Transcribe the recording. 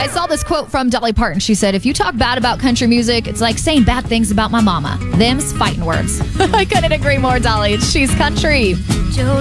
I saw this quote from Dolly Parton. She said, if you talk bad about country music, it's like saying bad things about my mama. Them's fighting words. I couldn't agree more, Dolly. She's country.